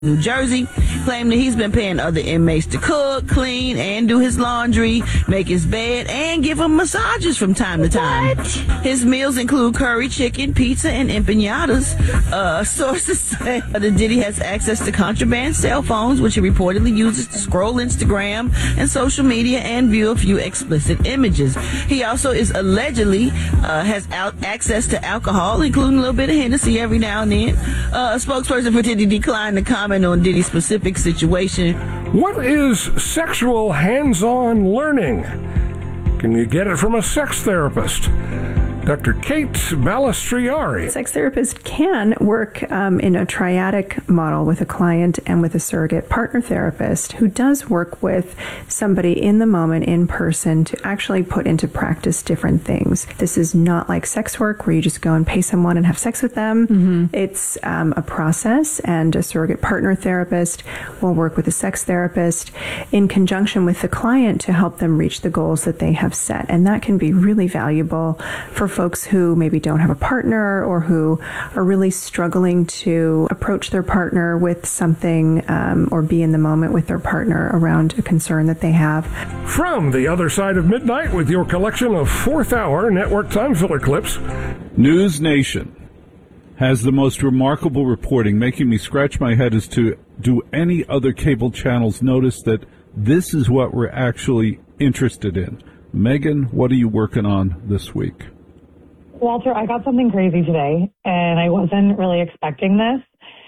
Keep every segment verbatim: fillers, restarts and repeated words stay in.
New Jersey, claimed that he's been paying other inmates to cook, clean, and do his laundry, make his bed, and give him massages from time to time. What? His meals include curry chicken, pizza, and empanadas. Uh, sources say that Diddy has access to contraband cell phones, which he reportedly uses to scroll Instagram and social media and view a few explicit images. He also is allegedly uh, has out access to alcohol, including a little bit of Hennessy every now and then. Uh, a spokesperson for Diddy declined to comment on Diddy's specific situation. What is sexual hands-on learning? Can you get it from a sex therapist? Doctor Kate Balistriari. Sex therapist can work um, in a triadic model with a client and with a surrogate partner therapist who does work with somebody in the moment, in person, to actually put into practice different things. This is not like sex work where you just go and pay someone and have sex with them. Mm-hmm. It's um, a process, and a surrogate partner therapist will work with a sex therapist in conjunction with the client to help them reach the goals that they have set. And that can be really valuable for folks who maybe don't have a partner or who are really struggling to approach their partner with something um, or be in the moment with their partner around a concern that they have. From the other side of midnight with your collection of fourth hour network time filler clips. News Nation has the most remarkable reporting, making me scratch my head as to do any other cable channels notice that this is what we're actually interested in. Megan, what are you working on this week? Walter, I got something crazy today, and I wasn't really expecting this.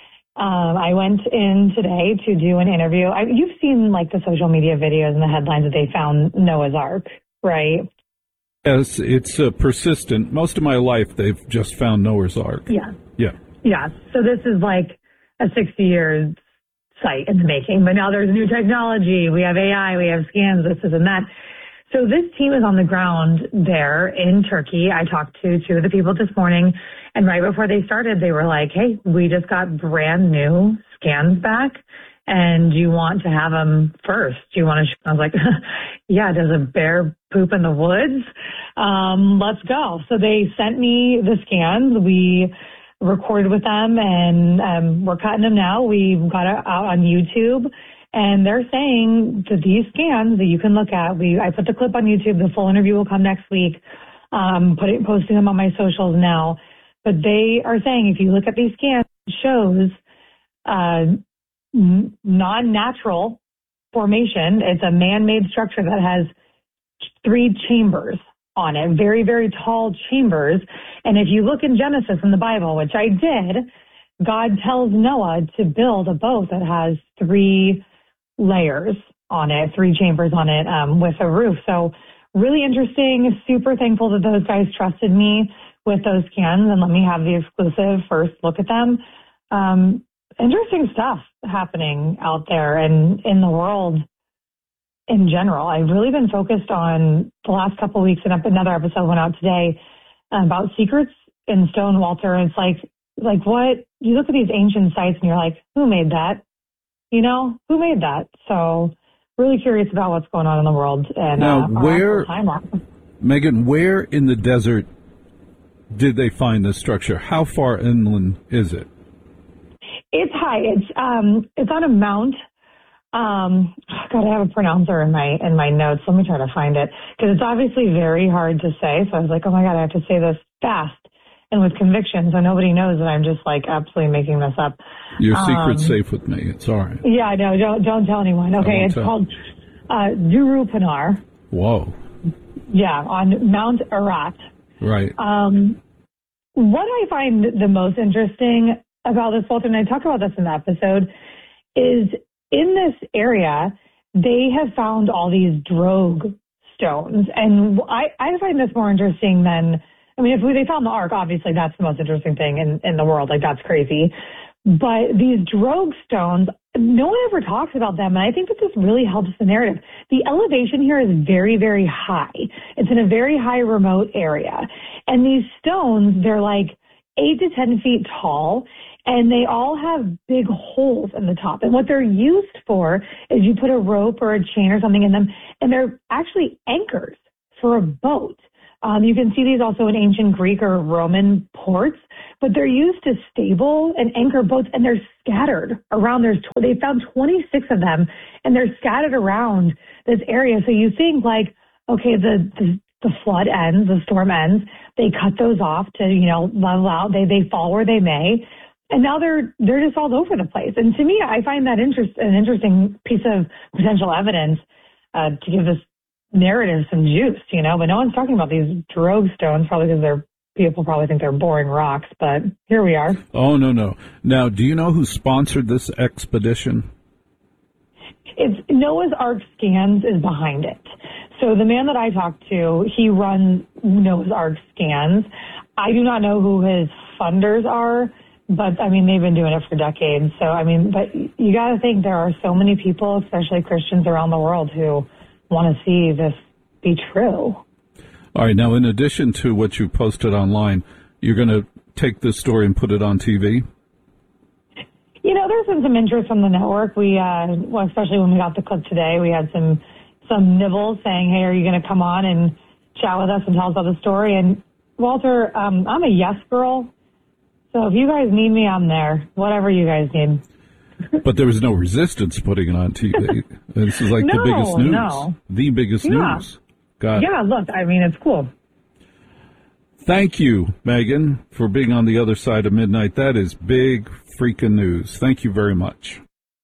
Um, I went in today to do an interview. I, you've seen like the social media videos and the headlines that they found Noah's Ark, right? Yes, it's uh, persistent. Most of my life, they've just found Noah's Ark. Yeah. Yeah. Yeah. So this is like a sixty-year site in the making, but now there's new technology. We have A I, we have scans, this, this, and that. So this team is on the ground there in Turkey. I talked to two of the people this morning, and right before they started, they were like, hey, we just got brand new scans back, and do you want to have them first? Do you want to? Sh-? I was like, yeah, does a bear poop in the woods? Um, let's go. So they sent me the scans. We recorded with them, and um, we're cutting them now. We got it out on YouTube. And they're saying that these scans that you can look at, we I put the clip on YouTube. The full interview will come next week. Um, put it, posting them on my socials now. But they are saying if you look at these scans, it shows uh, n- non-natural formation. It's a man-made structure that has three chambers on it, very, very tall chambers. And if you look in Genesis in the Bible, which I did, God tells Noah to build a boat that has three layers on it, three chambers on it, um, with a roof. So really interesting, super thankful that those guys trusted me with those scans and let me have the exclusive first look at them. Um, interesting stuff happening out there and in the world in general. I've really been focused on the last couple of weeks, and another episode went out today about secrets in stone, Walter. And it's like, like what, you look at these ancient sites and you're like, who made that? You know, who made that? So really curious about what's going on in the world. And now, uh, where, Megan, where in the desert did they find this structure? How far inland is it? It's high. It's um, it's on a mount. Um, God, I have a pronouncer in my in my notes. Let me try to find it because it's obviously very hard to say. So I was like, oh my God, I have to say this fast and with conviction, so nobody knows that I'm just like absolutely making this up. Your secret's um, safe with me. It's all right. Yeah, I know. Don't don't tell anyone. Okay, it's tell. called uh, Duru Pinar. Whoa. Yeah, on Mount Ararat. Right. Um, what I find the most interesting about this, Walter, and I talked about this in the episode, is in this area they have found all these drogue stones, and I I find this more interesting than. I mean, if they found the Ark, obviously that's the most interesting thing in, in the world. Like, that's crazy. But these drogue stones, no one ever talks about them. And I think that this really helps the narrative. The elevation here is very, very high. It's in a very high remote area. And these stones, they're like eight to ten feet tall. And they all have big holes in the top. And what they're used for is you put a rope or a chain or something in them. And they're actually anchors for a boat. Um, you can see these also in ancient Greek or Roman ports, but they're used to stable and anchor boats, and they're scattered around. There's tw- they found twenty-six of them, and they're scattered around this area. So you think like, okay, the, the the flood ends, the storm ends. They cut those off to, you know, level out. They they fall where they may, and now they're they're just all over the place. And to me, I find that interest an interesting piece of potential evidence uh, to give this narrative some juice, you know. But no one's talking about these drogue stones, probably because they're people probably think they're boring rocks. But here we are. Oh no no! Now, do you know who sponsored this expedition? It's Noah's Ark Scans is behind it. So the man that I talked to, he runs Noah's Ark Scans. I do not know who his funders are, but I mean, they've been doing it for decades. So, I mean, but you got to think there are so many people, especially Christians around the world, who want to see this be true. All right. Now, in addition to what you posted online, you're going to take this story and put it on T V? You know, there's been some interest from the network. We, uh, well, especially when we got the clip today, we had some some nibbles saying, hey, are you going to come on and chat with us and tell us about the story? And Walter, um, I'm a yes girl. So if you guys need me, I'm there. Whatever you guys need. But there was no resistance putting it on T V. This is like no, the biggest news. No. The biggest yeah. news. Got yeah, it. look, I mean, it's cool. Thank you, Megan, for being on the other side of midnight. That is big freaking news. Thank you very much.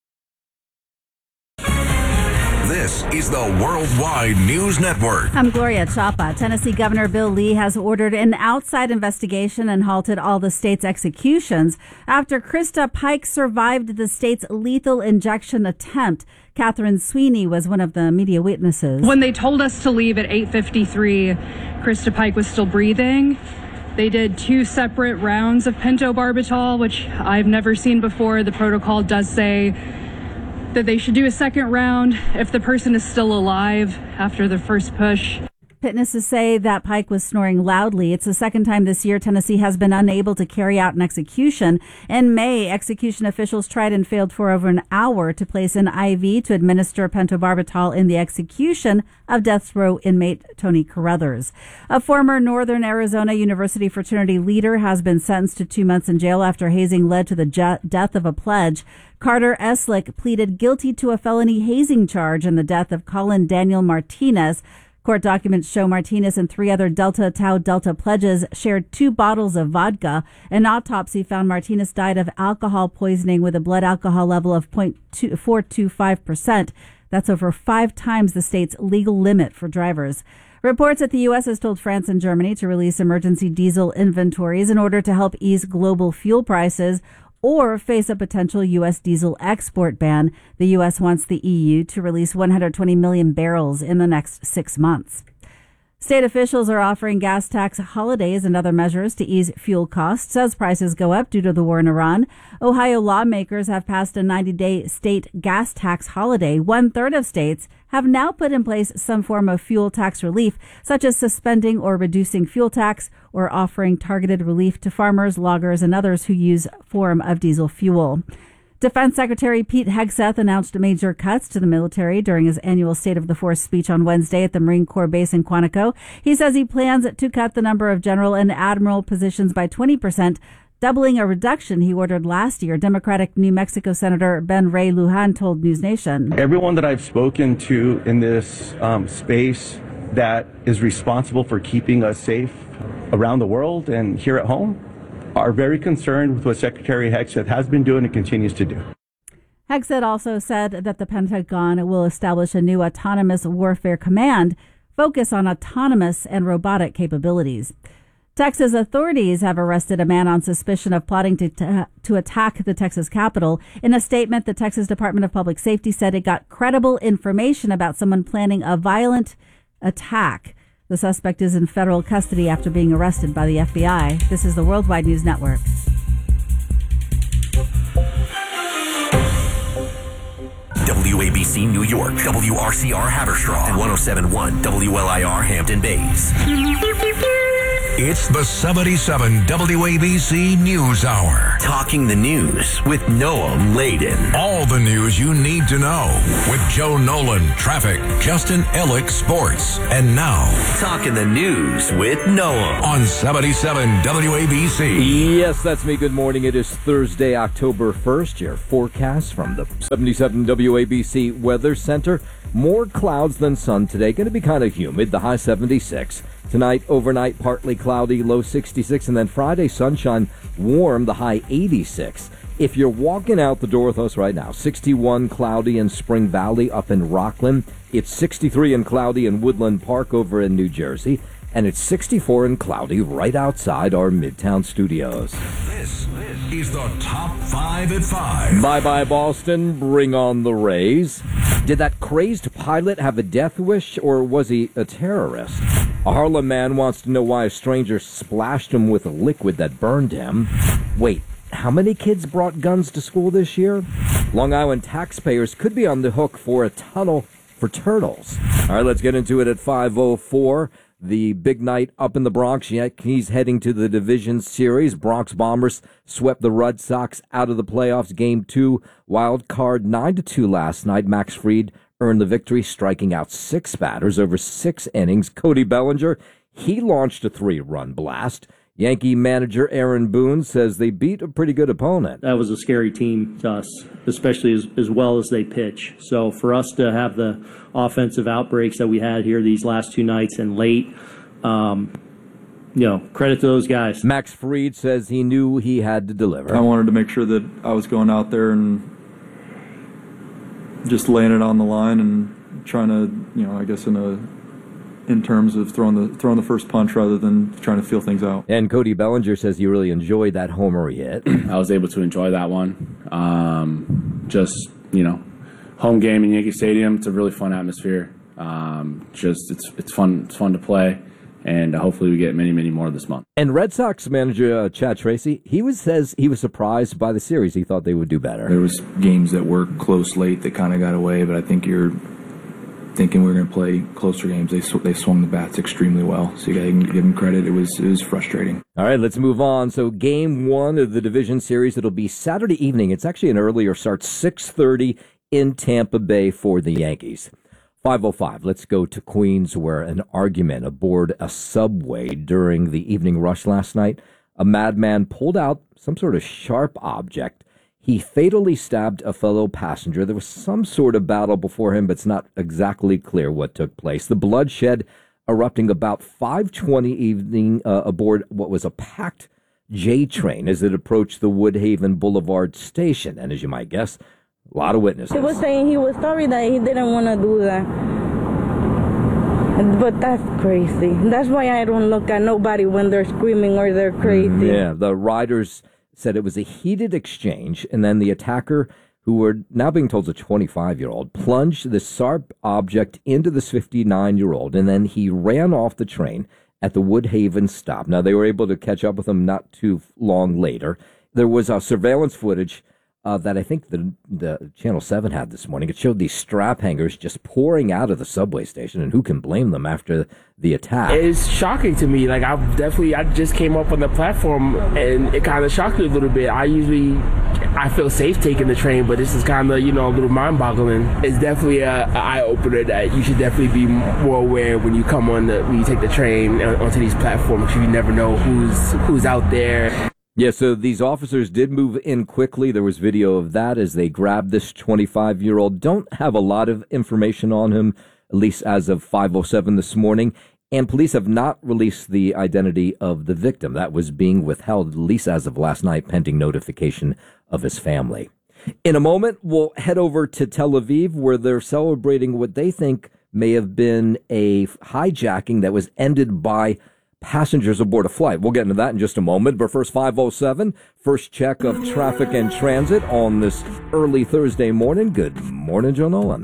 This is the Worldwide News Network. I'm Gloria Chapa. Tennessee Governor Bill Lee has ordered an outside investigation and halted all the state's executions after Krista Pike survived the state's lethal injection attempt. Catherine Sweeney was one of the media witnesses. When they told us to leave at eight fifty-three, Krista Pike was still breathing. They did two separate rounds of pentobarbital, which I've never seen before. The protocol does say that they should do a second round if the person is still alive after the first push. Witnesses say that Pike was snoring loudly. It's the second time this year Tennessee has been unable to carry out an execution. In May, execution officials tried and failed for over an hour to place an I V to administer pentobarbital in the execution of death row inmate Tony Carruthers. A former Northern Arizona University fraternity leader has been sentenced to two months in jail after hazing led to the je- death of a pledge. Carter Eslick pleaded guilty to a felony hazing charge in the death of Colin Daniel Martinez. Court documents show Martinez and three other Delta Tau Delta pledges shared two bottles of vodka. An autopsy found Martinez died of alcohol poisoning with a blood alcohol level of zero point four two five percent. That's over five times the state's legal limit for drivers. Reports that the U S has told France and Germany to release emergency diesel inventories in order to help ease global fuel prices or face a potential U S diesel export ban. The U S wants the E U to release one hundred twenty million barrels in the next six months. State officials are offering gas tax holidays and other measures to ease fuel costs as prices go up due to the war in Iran. Ohio lawmakers have passed a ninety-day state gas tax holiday. One-third of states have now put in place some form of fuel tax relief, such as suspending or reducing fuel tax or offering targeted relief to farmers, loggers, and others who use form of diesel fuel. Defense Secretary Pete Hegseth announced major cuts to the military during his annual State of the Force speech on Wednesday at the Marine Corps base in Quantico. He says he plans to cut the number of general and admiral positions by twenty percent, doubling a reduction he ordered last year. Democratic New Mexico Senator Ben Ray Lujan told News Nation. Everyone that I've spoken to in this um, space that is responsible for keeping us safe around the world and here at home are very concerned with what Secretary Hegseth has been doing and continues to do. Hegseth also said that the Pentagon will establish a new autonomous warfare command focused on autonomous and robotic capabilities. Texas authorities have arrested a man on suspicion of plotting to, t- to attack the Texas Capitol. In a statement, the Texas Department of Public Safety said it got credible information about someone planning a violent attack. The suspect is in federal custody after being arrested by the F B I. This is the Worldwide News Network. W A B C New York, W R C R Haverstraw, and one oh seven point one W L I R Hampton Bays. It's the seventy-seven W A B C News Hour. Talking the news with Noam Laden. All the news you need to know with Joe Nolan, traffic, Justin Ellick, sports. And now, Talking the news with Noam on seventy-seven W A B C. Yes, that's me. Good morning. It is Thursday, October first. Your forecast from the seventy-seven W A B C Weather Center. More clouds than sun today. Going to be kind of humid. The high seventy-six. Tonight, overnight, partly cloudy, low sixty-six. And then Friday, sunshine, warm, the high eighty-six. If you're walking out the door with us right now, sixty-one cloudy in Spring Valley up in Rockland. It's sixty-three and cloudy in Woodland Park over in New Jersey. And it's sixty-four and cloudy right outside our Midtown studios. This is the Top five at five. Bye-bye, Boston. Bring on the Rays. Did that crazed pilot have a death wish, or was he a terrorist? A Harlem man wants to know why a stranger splashed him with a liquid that burned him. Wait, how many kids brought guns to school this year? Long Island taxpayers could be on the hook for a tunnel for turtles. All right, let's get into it at five oh four. The big night up in the Bronx. Yankees heading to the division series. Bronx Bombers swept the Red Sox out of the playoffs. Game two, wild card nine to two last night. Max Fried earned the victory, striking out six batters over six innings. Cody Bellinger, he launched a three-run blast. Yankee manager Aaron Boone says they beat a pretty good opponent. That was a scary team to us, especially as, as well as they pitch. So for us to have the offensive outbreaks that we had here these last two nights and late, um, you know, credit to those guys. Max Fried says he knew he had to deliver. I wanted to make sure that I was going out there and just laying it on the line and trying to, you know, I guess in a in terms of throwing the throwing the first punch rather than trying to feel things out. And Cody Bellinger says he really enjoyed that homer he hit. I was able to enjoy that one. Um, just, you know, home game in Yankee Stadium. It's a really fun atmosphere. Um, just it's it's fun it's fun to play, and hopefully we get many many more this month. And Red Sox manager uh, Chad Tracy, he was says he was surprised by the series. He thought they would do better. There was games that were close late that kind of got away, but I think you're thinking we we're going to play closer games. They they swung the bats extremely well, so you got to give them credit. It was it was frustrating. All right, let's move on. So game one of the division series, it'll be Saturday evening. It's actually an earlier start, six thirty in Tampa Bay for the Yankees. five oh five, let's go to Queens, where an argument aboard a subway during the evening rush last night. A madman pulled out some sort of sharp object. He fatally stabbed a fellow passenger. There was some sort of battle before him, but it's not exactly clear what took place. The bloodshed erupting about five twenty evening uh, aboard what was a packed J train as it approached the Woodhaven Boulevard station. And as you might guess, a lot of witnesses. He was saying he was sorry that he didn't want to do that. But that's crazy. That's why I don't look at nobody when they're screaming or they're crazy. Yeah, the riders said it was a heated exchange, and then the attacker, who were now being told is a twenty-five-year-old, plunged the sharp object into this fifty-nine-year-old, and then he ran off the train at the Woodhaven stop. Now, they were able to catch up with him not too long later. There was uh, surveillance footage uh, that I think the, the Channel seven had this morning. It showed these strap hangers just pouring out of the subway station, and who can blame them after the attack? It's shocking to me. Like, I definitely, I just came up on the platform, and it kind of shocked me a little bit. I usually, I feel safe taking the train, but this is kind of, you know, a little mind-boggling. It's definitely a, a eye-opener that you should definitely be more aware when you come on the, when you take the train onto these platforms, because you never know who's who's out there. Yeah, so these officers did move in quickly. There was video of that as they grabbed this twenty-five-year-old. Don't have a lot of information on him, at least as of five oh seven this morning. And police have not released the identity of the victim. That was being withheld, at least as of last night, pending notification of his family. In a moment, we'll head over to Tel Aviv, where they're celebrating what they think may have been a hijacking that was ended by passengers aboard a flight. We'll get into that in just a moment. But first, five oh seven, first check of traffic and transit on this early Thursday morning. Good morning, Joe Nolan.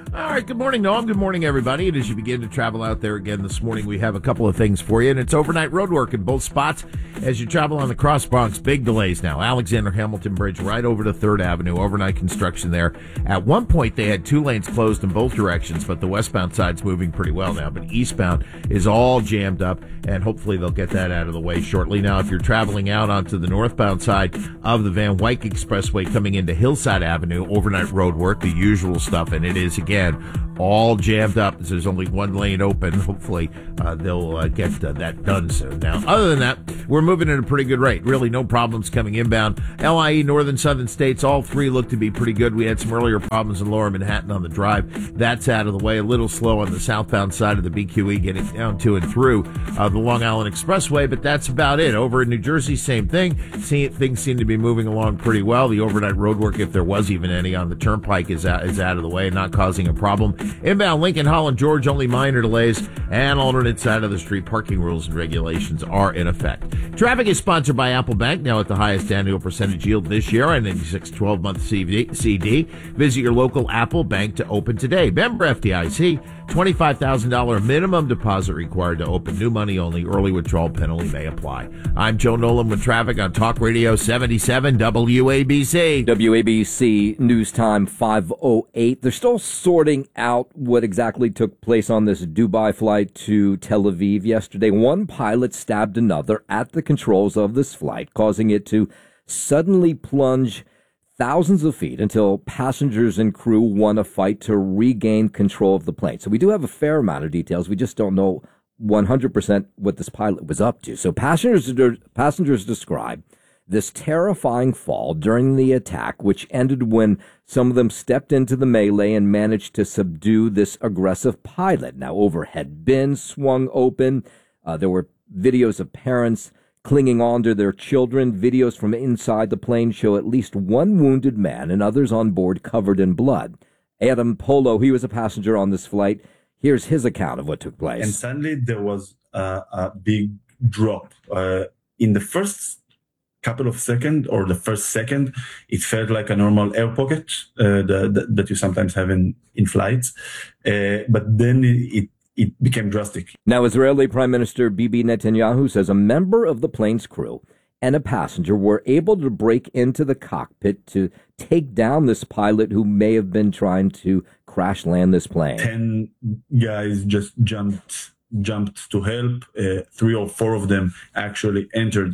All right, good morning, Noam. Good morning, everybody. And as you begin to travel out there again this morning, we have a couple of things for you, and it's overnight road work in both spots. As you travel on the Cross Bronx, big delays now. Alexander Hamilton Bridge right over to third Avenue, overnight construction there. At one point, they had two lanes closed in both directions, but the westbound side's moving pretty well now. But eastbound is all jammed up, and hopefully they'll get that out of the way shortly. Now, if you're traveling out onto the northbound side of the Van Wyck Expressway coming into Hillside Avenue, overnight road work, the usual stuff, and it is, again, all jammed up. There's only one lane open. Hopefully, uh, they'll uh, get uh, that done soon. Now, other than that, we're moving at a pretty good rate. Really, no problems coming inbound. L I E, Northern Southern States, all three look to be pretty good. We had some earlier problems in Lower Manhattan on the drive. That's out of the way. A little slow on the southbound side of the B Q E getting down to and through uh, the Long Island Expressway, but that's about it. Over in New Jersey, same thing. See, things seem to be moving along pretty well. The overnight road work, if there was even any on the Turnpike, is out, is out of the way, not causing a problem. Inbound Lincoln, Holland, George, only minor delays, and alternate side of the street parking rules and regulations are in effect. Traffic is sponsored by Apple Bank, now at the highest annual percentage yield this year on any six twelve-month C D. Visit your local Apple Bank to open today. Member F D I C, twenty-five thousand dollars minimum deposit required to open. New money only. Early withdrawal penalty may apply. I'm Joe Nolan with traffic on Talk Radio seventy-seven W A B C. W A B C News Time five oh eight. They're still sorting out what exactly took place on this Dubai flight to Tel Aviv yesterday. One pilot stabbed another at the controls of this flight, causing it to suddenly plunge thousands of feet until passengers and crew won a fight to regain control of the plane. So we do have a fair amount of details. We just don't know one hundred percent what this pilot was up to. So passengers passengers describe this terrifying fall during the attack, which ended when some of them stepped into the melee and managed to subdue this aggressive pilot. Now, overhead bins swung open. Uh, there were videos of parents clinging on to their children. Videos from inside the plane show at least one wounded man and others on board covered in blood. Adam Polo, he was a passenger on this flight. Here's his account of what took place. And suddenly there was a, a big drop. Uh, in the first couple of seconds or the first second, it felt like a normal air pocket uh, the, the, that you sometimes have in, in flights. Uh, but then it, it became drastic. Now, Israeli Prime Minister Bibi Netanyahu says a member of the plane's crew and a passenger were able to break into the cockpit to take down this pilot who may have been trying to crash land this plane. Ten guys just jumped jumped to help. Uh, three or four of them actually entered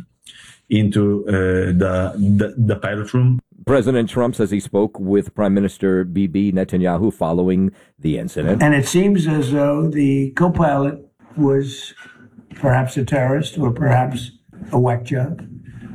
into uh, the, the the pilot room. President Trump says he spoke with Prime Minister Bibi Netanyahu following the incident. And it seems as though the co-pilot was perhaps a terrorist or perhaps a whack job.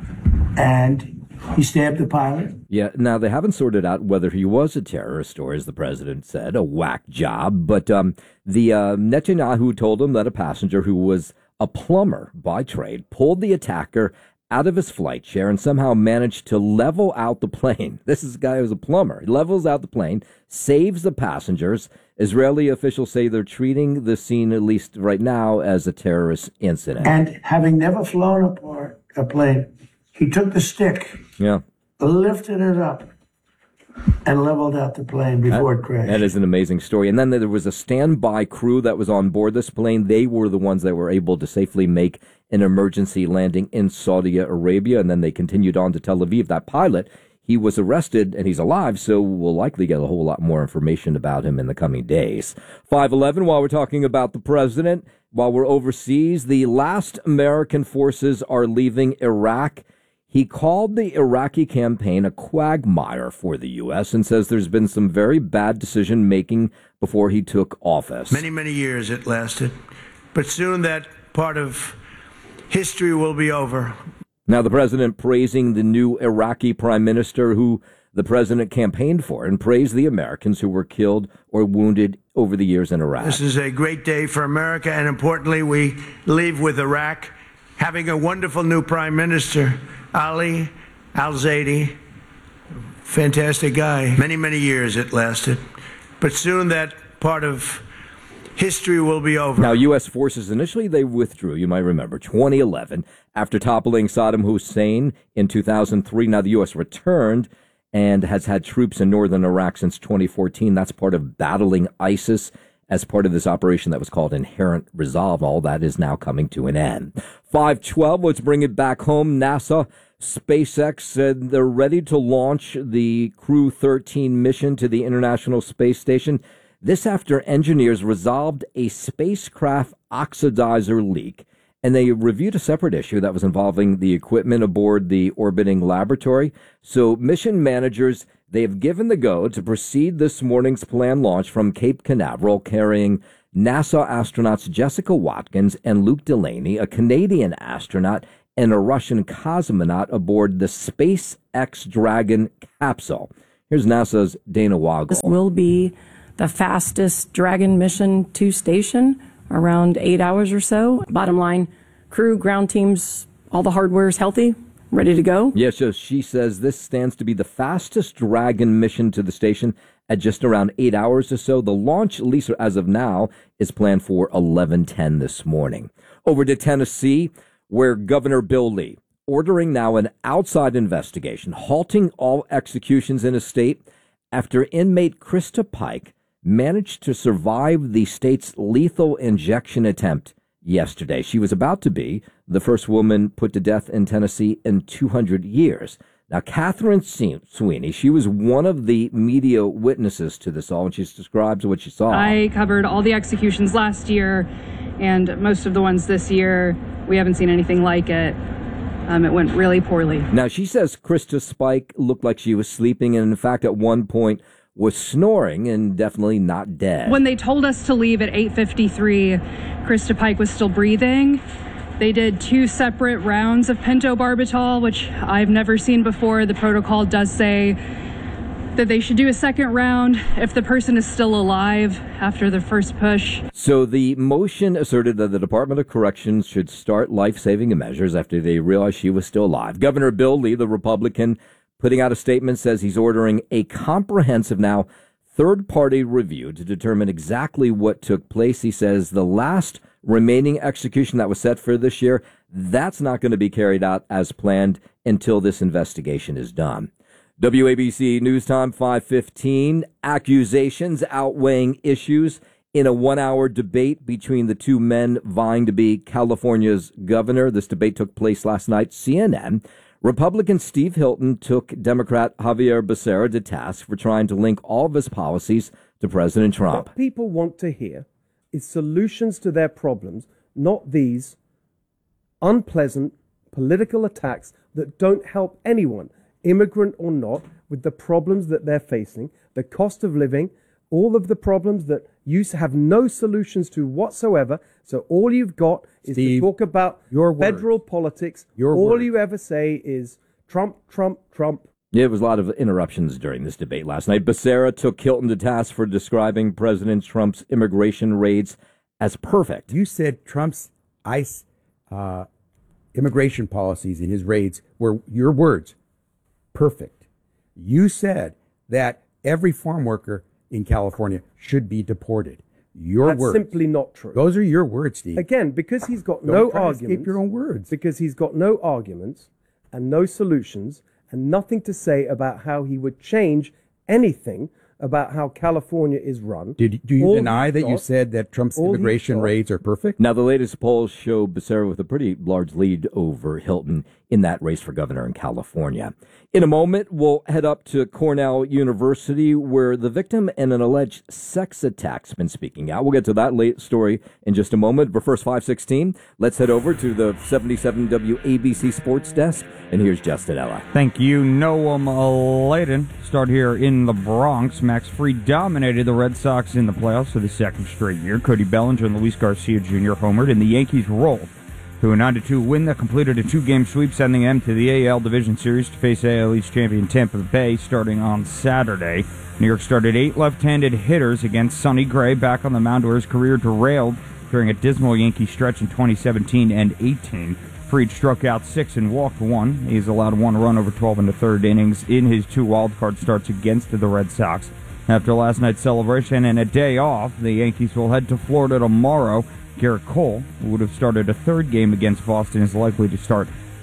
And he stabbed the pilot. Yeah, now they haven't sorted out whether he was a terrorist or, as the president said, a whack job. But um, the uh, Netanyahu told him that a passenger who was a plumber by trade pulled the attacker out of his flight chair and somehow managed to level out the plane. This is a guy who's a plumber. He levels out the plane, saves the passengers. Israeli officials say they're treating the scene, at least right now, as a terrorist incident. And having never flown a, par- a plane, he took the stick, yeah, lifted it up, and leveled out the plane before that, it crashed. That is an amazing story. And then there was a standby crew that was on board this plane. They were the ones that were able to safely make an emergency landing in Saudi Arabia, and then they continued on to Tel Aviv. That pilot, he was arrested, and he's alive, so we'll likely get a whole lot more information about him in the coming days. five eleven, while we're talking about the president, while we're overseas, the last American forces are leaving Iraq. He called the Iraqi campaign a quagmire for the U S and says there's been some very bad decision-making before he took office. Many, many years it lasted, but soon that part of history will be over. Now, the president praising the new Iraqi prime minister who the president campaigned for and praised the Americans who were killed or wounded over the years in Iraq. This is a great day for America, and importantly, we leave with Iraq having a wonderful new prime minister, Ali Al-Zaidi. Fantastic guy. Many, many years it lasted, but soon that part of history will be over. Now, U S forces initially, they withdrew, you might remember, twenty eleven, after toppling Saddam Hussein in two thousand three. Now, the U S returned, and has had troops in northern Iraq since twenty fourteen. That's part of battling ISIS as part of this operation that was called Inherent Resolve. All that is now coming to an end. five twelve, let's bring it back home. NASA, SpaceX said they're ready to launch the Crew thirteen mission to the International Space Station. This after engineers resolved a spacecraft oxidizer leak, and they reviewed a separate issue that was involving the equipment aboard the orbiting laboratory. So mission managers, they have given the go to proceed this morning's planned launch from Cape Canaveral, carrying NASA astronauts Jessica Watkins and Luke Delaney, a Canadian astronaut, and a Russian cosmonaut aboard the SpaceX Dragon capsule. Here's NASA's Dana Wagel. This will be the fastest Dragon mission to station, around eight hours or so. Bottom line, crew, ground teams, all the hardware is healthy, ready to go. Yes, so she says this stands to be the fastest Dragon mission to the station at just around eight hours or so. The launch, at least as of now, is planned for eleven ten this morning. Over to Tennessee, where Governor Bill Lee ordering now an outside investigation, halting all executions in his state after inmate Krista Pike managed to survive the state's lethal injection attempt yesterday. She was about to be the first woman put to death in Tennessee in two hundred years. Now, Catherine Sweeney, she was one of the media witnesses to this all, and she describes what she saw. I covered all the executions last year, and most of the ones this year. We haven't seen anything like it. Um, it went really poorly. Now, she says Krista Pike looked like she was sleeping, and in fact, at one point, was snoring and definitely not dead. When they told us to leave at eight fifty-three, Krista Pike was still breathing. They did two separate rounds of pentobarbital, which I've never seen before. The protocol does say that they should do a second round if the person is still alive after the first push. So the motion asserted that the Department of Corrections should start life-saving measures after they realized she was still alive. Governor Bill Lee, the Republican, putting out a statement, says he's ordering a comprehensive now third-party review to determine exactly what took place. He says the last remaining execution that was set for this year, that's not going to be carried out as planned until this investigation is done. W A B C News Time five fifteen, accusations outweighing issues in a one-hour debate between the two men vying to be California's governor. This debate took place last night. C N N. Republican Steve Hilton took Democrat Javier Becerra to task for trying to link all of his policies to President Trump. What people want to hear is solutions to their problems, not these unpleasant political attacks that don't help anyone, immigrant or not, with the problems that they're facing, the cost of living, all of the problems that you have no solutions to whatsoever. So all you've got is Steve, to talk about your federal words. politics. Your all words. you ever say is Trump, Trump, Trump. Yeah, it was a lot of interruptions during this debate last night. Becerra took Hilton to task for describing President Trump's immigration raids as perfect. You said Trump's ICE uh, immigration policies in his raids were, your words, perfect. You said that every farm worker in California should be deported. Your That's words. simply not true. Those are your words, Steve. Again, because he's got Don't no try to arguments. escape your own words. Because he's got no arguments and no solutions and nothing to say about how he would change anything about how California is run. Did do you All deny he's that you got- said that Trump's all he's immigration got- raids are perfect? Now, the latest polls show Becerra with a pretty large lead over Hilton in that race for governor in California. In a moment, we'll head up to Cornell University, where the victim in an alleged sex attack's been speaking out. We'll get to that late story in just a moment. But first, five sixteen, let's head over to the seventy-seven W A B C Sports Desk, and here's Justin Ella. Thank you, Noam Layden. Start here in the Bronx. Max Fried dominated the Red Sox in the playoffs for the second straight year. Cody Bellinger and Luis Garcia Junior homered, and the Yankees rolled to a nine to two win that completed a two-game sweep, sending them to the A L Division Series to face A L East champion Tampa Bay starting on Saturday. New York started eight left-handed hitters against Sonny Gray, back on the mound where his career derailed during a dismal Yankee stretch in twenty seventeen and eighteen. Fried struck out six and walked one. He's allowed one run over twelve and a third innings in his two wildcard starts against the Red Sox. After last night's celebration and a day off, the Yankees will head to Florida tomorrow. Garrett Cole, who would have started a third game against Boston, is likely to start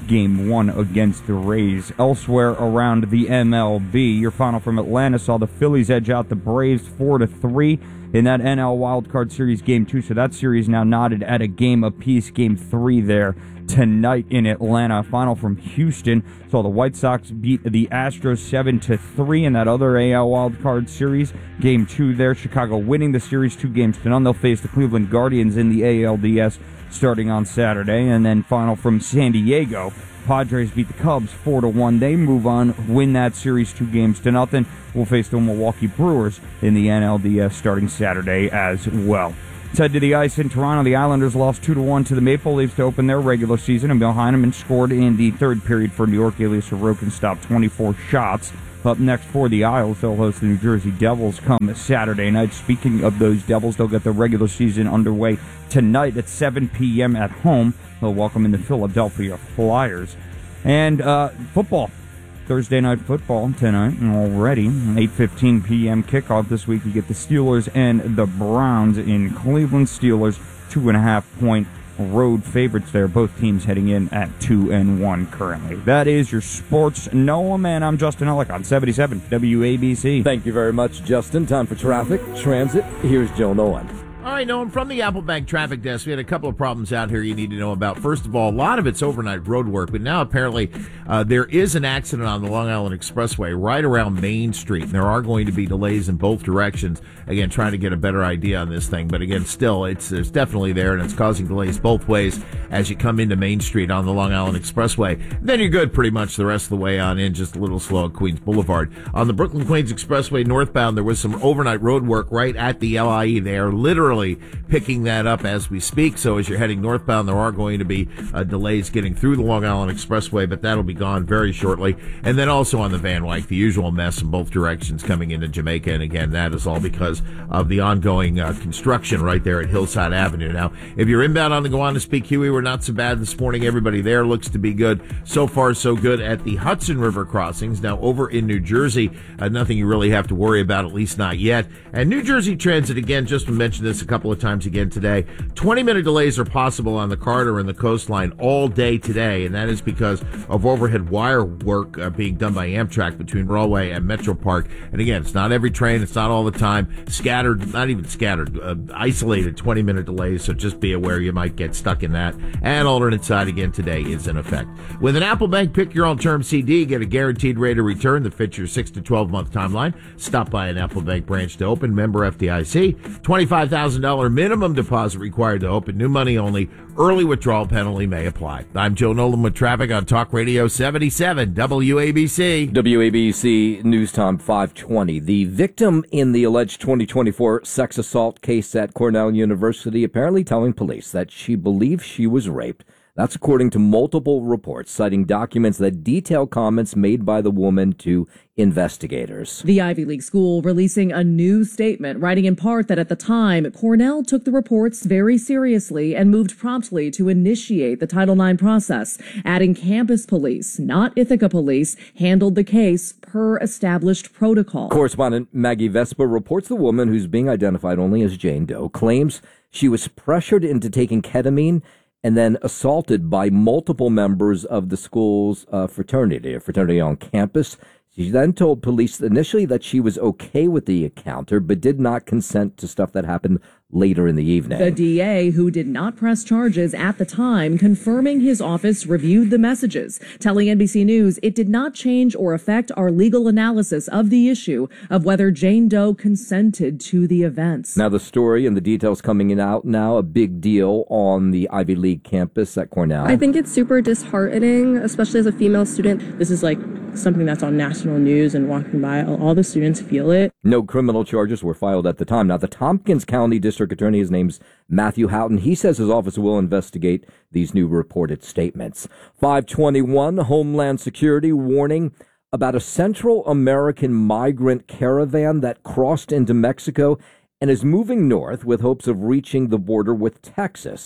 game one against the Rays. Elsewhere around the M L B, your final from Atlanta saw the Phillies edge out the Braves four to three in that N L Wildcard Series game two. So that series now knotted at a game apiece. Game three there tonight in Atlanta. Final from Houston saw the White Sox beat the Astros seven to three in that other A L Wildcard Series. Game two there, Chicago winning the series two games to none. They'll face the Cleveland Guardians in the A L D S starting on Saturday. And then final from San Diego, Padres beat the Cubs four to one. They move on, win that series two games to nothing. We'll face the Milwaukee Brewers in the N L D S starting Saturday as well. Let's head to the ice in Toronto. The Islanders lost two to one to the Maple Leafs to open their regular season, and Bill Heineman scored in the third period for New York. Elias Sorokin stopped twenty-four shots. Up next for the Isles, they'll host the New Jersey Devils come Saturday night. Speaking of those Devils, they'll get the regular season underway tonight at seven p.m. at home. They'll welcome in the Philadelphia Flyers. And uh, football. Thursday night football tonight already. eight fifteen p.m. kickoff this week. You get the Steelers and the Browns in Cleveland. Steelers two and a half point road favorites there. Both teams heading in at two and one currently. That is your sports. Noah, man, I'm Justin Ellick on seventy-seven W A B C. Thank you very much, Justin. Time for traffic, transit. Here's Joe Nolan. All right, Noam, from the Apple Bank traffic desk, we had a couple of problems out here you need to know about. First of all, a lot of it's overnight road work, but now apparently uh, there is an accident on the Long Island Expressway right around Main Street, and there are going to be delays in both directions. Again, trying to get a better idea on this thing, but again, still, it's, it's definitely there, and it's causing delays both ways as you come into Main Street on the Long Island Expressway. Then you're good pretty much the rest of the way on in, just a little slow at Queens Boulevard. On the Brooklyn-Queens Expressway northbound, there was some overnight road work right at the L I E. They are literally picking that up as we speak. So as you're heading northbound, there are going to be uh, delays getting through the Long Island Expressway, but that'll be gone very shortly. And then also on the Van Wyck, the usual mess in both directions coming into Jamaica. And again, that is all because of the ongoing uh, construction right there at Hillside Avenue. Now, if you're inbound on the Gowanus Peak Huey, we're not so bad this morning. Everybody there looks to be good. So far, so good at the Hudson River crossings. Now, over in New Jersey, uh, nothing you really have to worry about, at least not yet. And New Jersey Transit, again, just to mention this a couple of times again today, twenty minute delays are possible on the Carter and the coastline all day today, and that is because of overhead wire work uh, being done by Amtrak between Broadway and Metro Park. And again, it's not every train, it's not all the time, scattered, not even scattered, uh, isolated twenty minute delays, so just be aware you might get stuck in that. And alternate side again today is in effect. With an Apple Bank Pick Your Own Term C D, get a guaranteed rate of return that fits your six to twelve month timeline. Stop by an Apple Bank branch to open, member F D I C, twenty-five thousand dollars minimum deposit required to open, new money only, early withdrawal penalty may apply. I'm Joe Nolan with traffic on Talk Radio seventy-seven W A B C. W A B C News Time five twenty. The victim in the alleged twenty twenty-four sex assault case at Cornell University apparently telling police that she believes she was raped. That's according to multiple reports, citing documents that detail comments made by the woman to investigators. The Ivy League school releasing a new statement, writing in part that at the time, Cornell took the reports very seriously and moved promptly to initiate the Title nine process, adding campus police, not Ithaca police, handled the case per established protocol. Correspondent Maggie Vespa reports the woman, who's being identified only as Jane Doe, claims she was pressured into taking ketamine and then assaulted by multiple members of the school's uh, fraternity, a fraternity on campus. She then told police initially that she was okay with the encounter, but did not consent to stuff that happened later in the evening. The D A, who did not press charges at the time, confirming his office reviewed the messages, telling N B C News it did not change or affect our legal analysis of the issue of whether Jane Doe consented to the events. Now the story and the details coming in out now, a big deal on the Ivy League campus at Cornell. I think it's super disheartening, especially as a female student. This is like something that's on national news and walking by, all the students feel it. No criminal charges were filed at the time. Now, the Tompkins County District Attorney, his name's Matthew Houghton. He says his office will investigate these new reported statements. five twenty-one, Homeland Security warning about a Central American migrant caravan that crossed into Mexico and is moving north with hopes of reaching the border with Texas.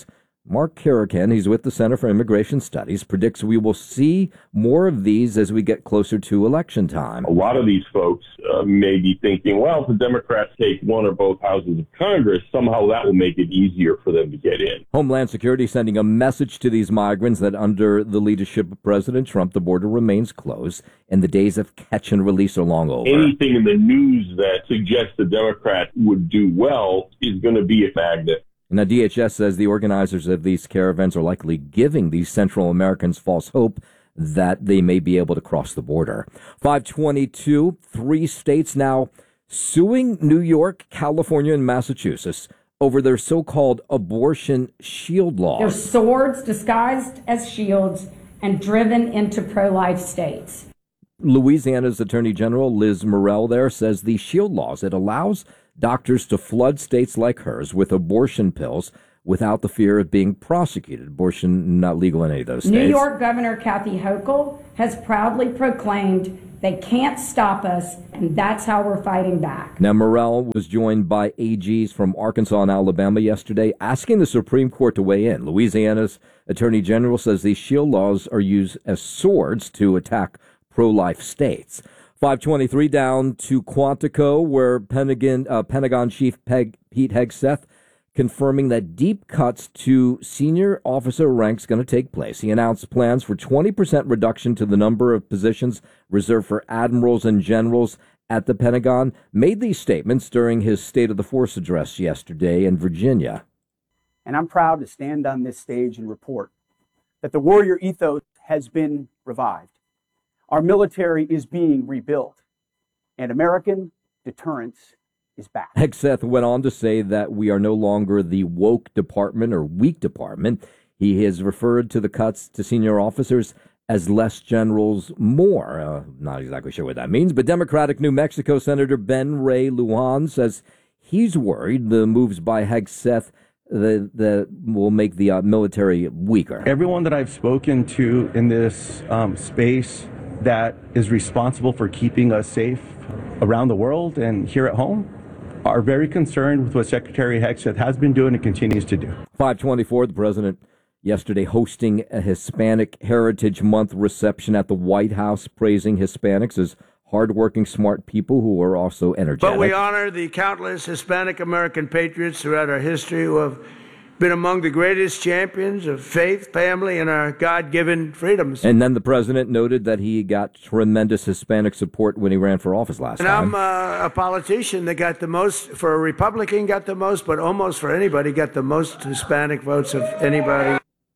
Mark Carrican, he's with the Center for Immigration Studies, predicts we will see more of these as we get closer to election time. A lot of these folks uh, may be thinking, well, if the Democrats take one or both houses of Congress, somehow that will make it easier for them to get in. Homeland Security sending a message to these migrants that under the leadership of President Trump, the border remains closed and the days of catch and release are long over. Anything in the news that suggests the Democrats would do well is going to be a magnet. Now, D H S says the organizers of these caravans are likely giving these Central Americans false hope that they may be able to cross the border. five twenty-two, three states now suing New York, California, and Massachusetts over their so-called abortion shield laws. They're swords disguised as shields and driven into pro-life states. Louisiana's Attorney General Liz Murrill there says the shield laws, it allows doctors to flood states like hers with abortion pills without the fear of being prosecuted. Abortion not legal in any of those states. New York Governor Kathy Hochul has proudly proclaimed they can't stop us, and that's how we're fighting back. Now, Murrill was joined by A Gs from Arkansas and Alabama yesterday asking the Supreme Court to weigh in. Louisiana's Attorney General says these shield laws are used as swords to attack pro-life states. five twenty-three down to Quantico, where Pentagon, uh, Pentagon Chief Peg, Pete Hegseth confirming that deep cuts to senior officer ranks going to take place. He announced plans for twenty percent reduction to the number of positions reserved for admirals and generals at the Pentagon, made these statements during his State of the Force address yesterday in Virginia. And I'm proud to stand on this stage and report that the warrior ethos has been revived. Our military is being rebuilt, and American deterrence is back. Hegseth went on to say that we are no longer the woke department or weak department. He has referred to the cuts to senior officers as less generals, more. Uh, not exactly sure what that means, but Democratic New Mexico Senator Ben Ray Lujan says he's worried the moves by Hegseth that, that will make the uh, military weaker. Everyone that I've spoken to in this um, space that is responsible for keeping us safe around the world and here at home are very concerned with what Secretary Hegseth has been doing and continues to do. five twenty-four, the president yesterday hosting a Hispanic Heritage Month reception at the White House, praising Hispanics as hardworking, smart people who are also energetic. But we honor the countless Hispanic American patriots throughout our history who have been among the greatest champions of faith, family, and our God-given freedoms. And then the president noted that he got tremendous Hispanic support when he ran for office last and time. I'm uh, a politician that got the most, for a Republican got the most, but almost for anybody got the most Hispanic votes of anybody.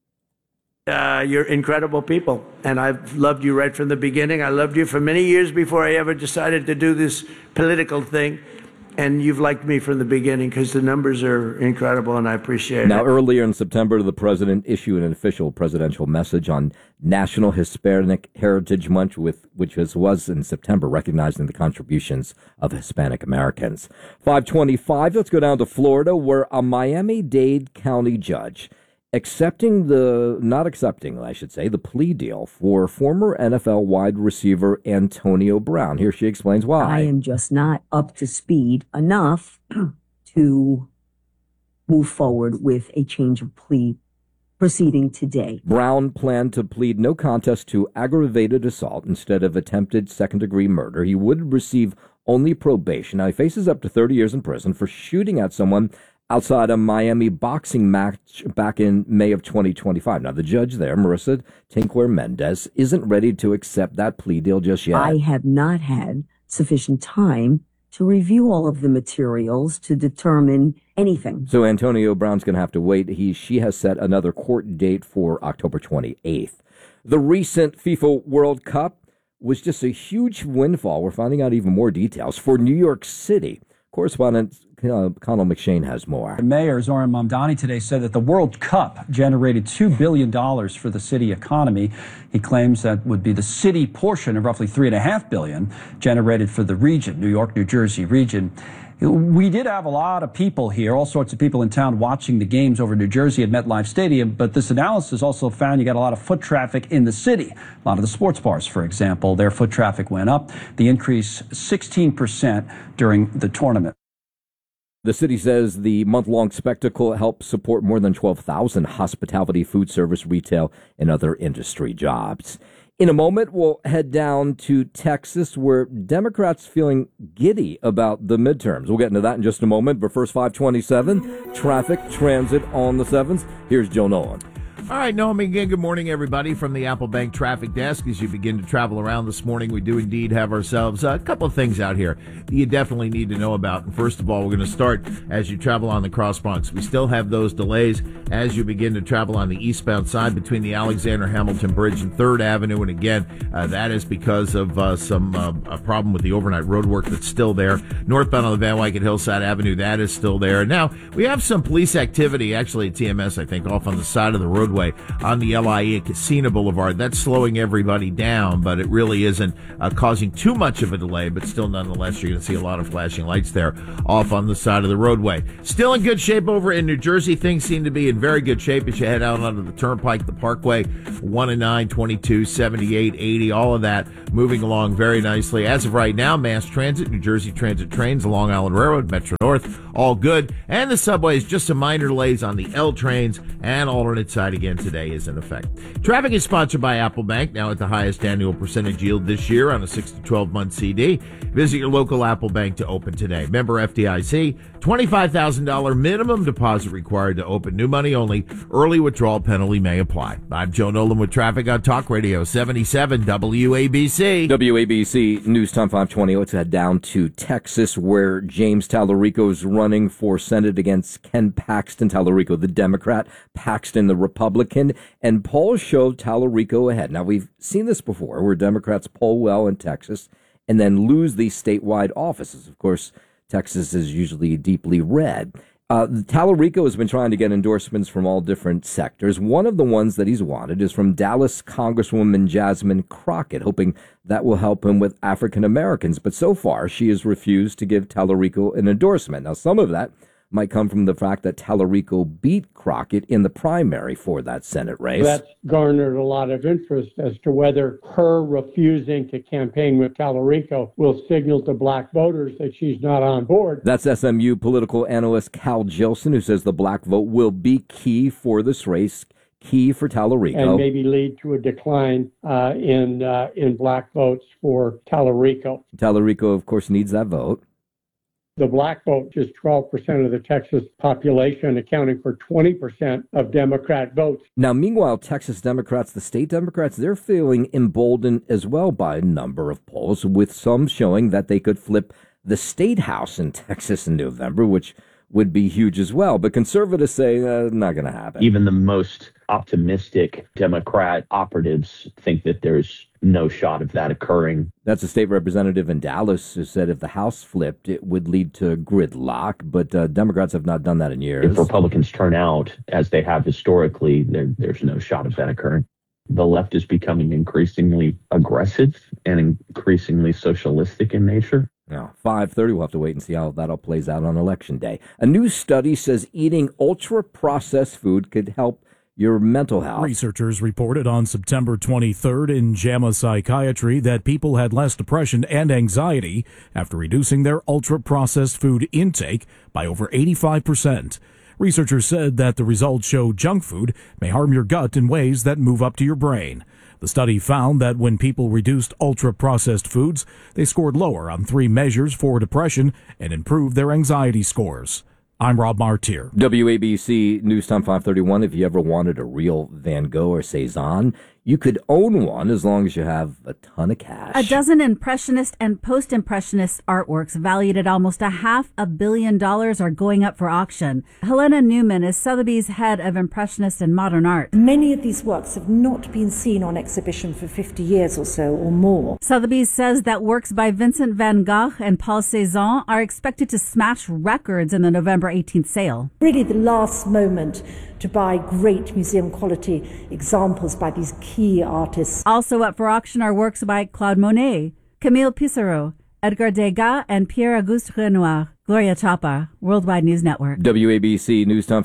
Uh, you're incredible people, and I've loved you right from the beginning. I loved you for many years before I ever decided to do this political thing. And you've liked me from the beginning because the numbers are incredible, and I appreciate now, it. Now, earlier in September, the president issued an official presidential message on National Hispanic Heritage Month, with, which was, was in September, recognizing the contributions of Hispanic Americans. five twenty-five, let's go down to Florida, where a Miami-Dade County judge accepting the, not accepting, I should say, the plea deal for former N F L wide receiver Antonio Brown. Here she explains why. I am just not up to speed enough to move forward with a change of plea proceeding today. Brown planned to plead no contest to aggravated assault instead of attempted second-degree murder. He would receive only probation. Now, he faces up to thirty years in prison for shooting at someone outside a Miami boxing match back in May of twenty twenty-five. Now, the judge there, Marissa Tinquer Mendez, isn't ready to accept that plea deal just yet. I have not had sufficient time to review all of the materials to determine anything. So Antonio Brown's going to have to wait. He, she has set another court date for October twenty-eighth. The recent FIFA World Cup was just a huge windfall. We're finding out even more details for New York City. Correspondent uh, Connell McShane has more. Mayor Zoran Mamdani today said that the World Cup generated two billion dollars for the city economy. He claims that would be the city portion of roughly three point five billion dollars generated for the region, New York, New Jersey region. We did have a lot of people here, all sorts of people in town watching the games over New Jersey at MetLife Stadium, but this analysis also found you got a lot of foot traffic in the city. A lot of the sports bars, for example, their foot traffic went up. The increase sixteen percent during the tournament. The city says the month-long spectacle helps support more than twelve thousand hospitality, food service, retail, and other industry jobs. In a moment, we'll head down to Texas, where Democrats feeling giddy about the midterms. We'll get into that in just a moment. But first, five twenty-seven, traffic, transit on the sevens. Here's Joe Nolan. All right, Noam, again, good morning, everybody, from the Apple Bank Traffic Desk. As you begin to travel around this morning, we do indeed have ourselves a couple of things out here that you definitely need to know about. And first of all, we're going to start as you travel on the Cross Bronx. We still have those delays as you begin to travel on the eastbound side between the Alexander Hamilton Bridge and third Avenue. And again, uh, that is because of uh, some uh, a problem with the overnight road work that's still there. Northbound on the Van Wyck at Hillside Avenue, that is still there. Now, we have some police activity, actually at T M S, I think, off on the side of the roadway on the L I E at Casino Boulevard. That's slowing everybody down, but it really isn't uh, causing too much of a delay, but still nonetheless you're going to see a lot of flashing lights there off on the side of the roadway. Still in good shape over in New Jersey. Things seem to be in very good shape as you head out onto the Turnpike, the Parkway, one and nine, twenty-two, seventy-eight, eighty, all of that moving along very nicely. As of right now, mass transit, New Jersey Transit trains, the Long Island Railroad, Metro North, all good. And the subways, just some minor delays on the L trains, and alternate side again today is in effect. Traffic is sponsored by Apple Bank, now at the highest annual percentage yield this year on a six to twelve month C D. Visit your local Apple Bank to open today. Member F D I C, twenty-five thousand dollars minimum deposit required to open. New money only. Early withdrawal penalty may apply. I'm Joe Nolan with traffic on Talk Radio seventy-seven W A B C. W A B C News Time five twenty. Let's head down to Texas, where James Tallarico is running for Senate against Ken Paxton. Tallarico, the Democrat, Paxton, the Republican, and polls show Tallarico ahead. Now, we've seen this before, where Democrats poll well in Texas and then lose these statewide offices. Of course, Texas is usually deeply red. Uh, Tallarico has been trying to get endorsements from all different sectors. One of the ones that he's wanted is from Dallas Congresswoman Jasmine Crockett, hoping that will help him with African Americans. But so far, she has refused to give Tallarico an endorsement. Now, some of that might come from the fact that Tallarico beat Crockett in the primary for that Senate race. That's garnered a lot of interest as to whether her refusing to campaign with Tallarico will signal to black voters that she's not on board. That's S M U political analyst Cal Jilson, who says the black vote will be key for this race, key for Tallarico. And maybe lead to a decline uh, in, uh, in black votes for Tallarico. Tallarico, of course, needs that vote. The black vote is twelve percent of the Texas population, accounting for twenty percent of Democrat votes. Now, meanwhile, Texas Democrats, the state Democrats, they're feeling emboldened as well by a number of polls, with some showing that they could flip the state house in Texas in November, which would be huge as well. But conservatives say uh, not going to happen. Even the most optimistic Democrat operatives think that there's no shot of that occurring. That's a state representative in Dallas who said if the House flipped, it would lead to gridlock. But uh, Democrats have not done that in years. If Republicans turn out, as they have historically, there, there's no shot of that occurring. The left is becoming increasingly aggressive and increasingly socialistic in nature. Now, five thirty, we'll have to wait and see how that all plays out on Election Day. A new study says eating ultra-processed food could help your mental health. Researchers reported on September twenty-third in JAMA Psychiatry that people had less depression and anxiety after reducing their ultra-processed food intake by over eighty-five percent. Researchers said that the results show junk food may harm your gut in ways that move up to your brain. The study found that when people reduced ultra-processed foods, they scored lower on three measures for depression and improved their anxiety scores. I'm Rob Martier. W A B C News Time five thirty-one. If you ever wanted a real Van Gogh or Cezanne, you could own one as long as you have a ton of cash. A dozen Impressionist and Post-Impressionist artworks valued at almost a half a billion dollars are going up for auction. Helena Newman is Sotheby's head of Impressionist and Modern Art. Many of these works have not been seen on exhibition for fifty years or so or more. Sotheby's says that works by Vincent van Gogh and Paul Cézanne are expected to smash records in the November eighteenth sale. Really the last moment to buy great museum quality examples by these key artists. Also up for auction are works by Claude Monet, Camille Pissarro, Edgar Degas, and Pierre-Auguste Renoir. Gloria Chapa, Worldwide News Network. W A B C News Time